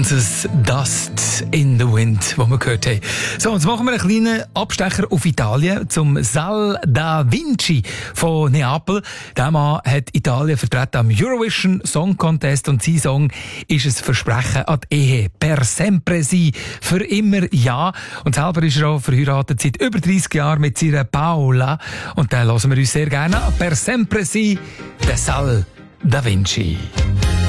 Kansas, Dust in the Wind, wo wir gehört haben. So, jetzt machen wir einen kleinen Abstecher auf Italien zum Sal da Vinci von Neapel. Der Mann hat Italien vertreten am Eurovision Song Contest und sein Song ist ein Versprechen an die Ehe. Per sempre sì, für immer ja. Und selber ist er auch verheiratet seit über 30 Jahren mit seiner Paola. Und den hören wir uns sehr gerne an. Per sempre sì, der Sal da Vinci.